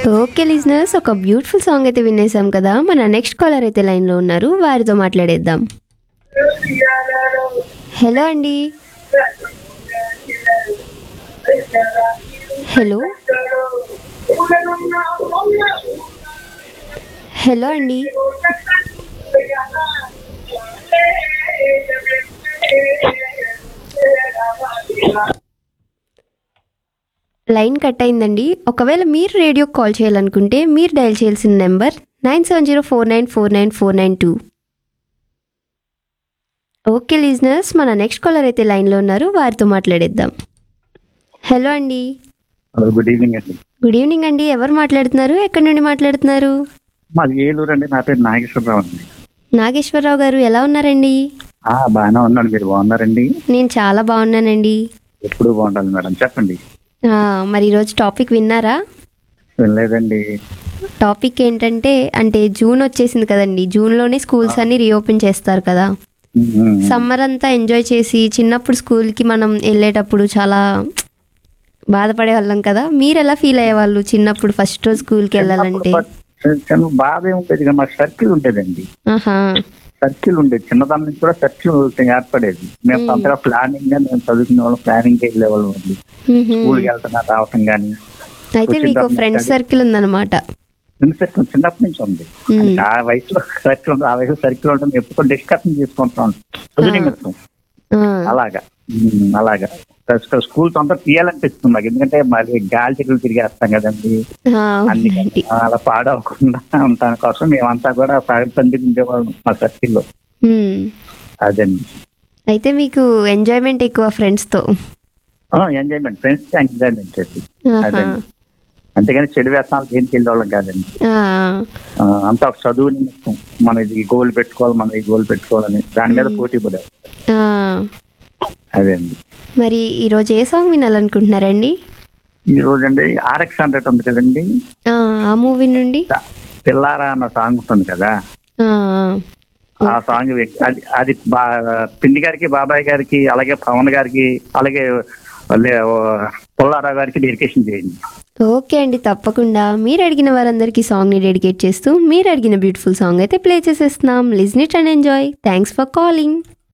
Okay listeners, ఒక beautiful song అయితే వినేసాం కదా. మన నెక్స్ట్ కాలర్ అయితే లైన్లో ఉన్నారు, వారితో మాట్లాడేద్దాం. హలో అండి. హలో హలో అండి. లైన్ కట్ అయిందండి. ఒకవేళ మీరు రేడియో కాల్ చేయాలనుకుంటే మీరు డయల్ చేయాల్సిన నెంబర్ 9704949492. ఓకే లిజనర్స్, మన నెక్స్ట్ కాలర్ అయితే లైన్లో ఉన్నారు, వారితో మాట్లాడేద్దాం. హలో అండి. హలో, గుడ్ ఈవినింగ్ అండి. గుడ్ ఈవినింగ్ అండి. ఎవరు మాట్లాడుతున్నారు, ఎక్కడి నుండి మాట్లాడుతున్నారు? మాది ఏలూరు అండి. నా పేరు నాగేశ్వరరావు అండి. నాగేశ్వరరావు గారు ఎలా ఉన్నారండి? బాగానే ఉన్నాను. మీరు బాగున్నారండి? నేను చాలా బాగున్నానండి. ఎప్పుడు బాగుండాలి మేడం, చెప్పండి. మరి ఈరోజు టాపిక్ విన్నారా? వినలేదండి. టాపిక్ ఏంటంటే, అంటే జూన్ వచ్చేసింది కదండి, జూన్లోనే స్కూల్స్ అన్ని రీఓపెన్ చేస్తారు కదా. సమ్మర్ అంతా ఎంజాయ్ చేసి చిన్నప్పుడు స్కూల్కి మనం వెళ్ళేటప్పుడు చాలా బాధపడే వాళ్ళం కదా. మీరు ఎలా ఫీల్ అయ్యేవాళ్ళు చిన్నప్పుడు ఫస్ట్ రోజు స్కూల్కి వెళ్ళాలంటే? బాధ ఏముంటది, మాకు సర్కిల్ ఉండేదండి. ఆహా. సర్కిల్ ఉండేది, చిన్నదాని నుంచి కూడా సర్కిల్ ఏర్పడేది. మేము అంతగా ప్లానింగ్ గా మేము చదువుకునే వాళ్ళం, ప్లానింగ్ వెళ్ళేవాళ్ళం అండి. స్కూల్కి వెళ్తున్నా రావటం కానీ. అయితే మీకు ఫ్రెండ్స్ సర్కిల్ ఉందన్నమాట. ఫ్రెండ్స్ సర్కిల్ చిన్నప్పటి నుంచి ఉంది. ఆ వయసులో సర్కిల్ ఉంటుంది, ఆ వయసులో సర్కిల్ ఉంటుంది. ఎప్పుడు డిస్కషన్ చేసుకుంటాం చదువు నిమిత్తం. అలాగా స్కూల్ అంతా తీయాలనిపిస్తుంది మాకు. ఎందుకంటే మరి గాలి చెట్లు తిరిగేస్తాం కదండి, అందుకని అలా పాడవకుండా ఉండటాని కోసం మేమంతా కూడా పండించేవాళ్ళం మా సర్కిల్లో. అదండి. అయితే మీకు ఎంజాయ్మెంట్ ఎక్కువ ఫ్రెండ్స్ తో? ఎంజాయ్మెంట్, ఫ్రెండ్స్ ఎంజాయ్మెంట్ అది. అదండి. అంతేగాని చెడు వ్యసనాలకు ఏం తెలియవాళ్ళం కాదండి. అంతా ఒక చదువు నిమిత్తం మన ఇది గోల్ పెట్టుకోవాలి, మన ఈ గోల్ పెట్టుకోవాలని దాని మీద పోటీ పడాలి. అదే అండి. మరి ఈ రోజు ఏ సాంగ్ వినాలనుకుంటున్నారండి? ఈ రోజు అండి RX 100 ఉంది కదండి, ఆ మూవీ నుండి పిల్లారా అన్న సాంగ్ ఉంటుంది కదా. ఆ సాంగ్ అది పిండి గారికి, బాబాయ్ గారికి, అలాగే పవన్ గారికి, అలాగే పుల్లారావు గారికి డెడికేషన్ చేయండి. ఓకే అండి, తప్పకుండా. మీరు అడిగిన వారందరికీ సాంగ్ ని డెడికేట్ చేస్తూ మీరు అడిగిన బ్యూటిఫుల్ సాంగ్ అయితే ప్లే చేసేస్తున్నాం. Listen it and enjoy. Thanks for calling.